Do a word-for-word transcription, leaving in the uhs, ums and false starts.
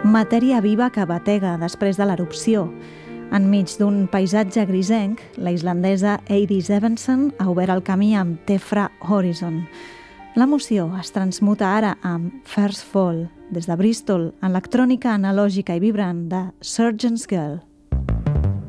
matèria viva que batega després de l'erupció. Enmig d'un paisatge grisenc, la islandesa Eidís Evensen ha obert el camí amb Tefra Horizon. L'emoció es transmuta ara amb First Fall, des de Bristol, electrònica analògica i vibrant de Surgeon's Girl.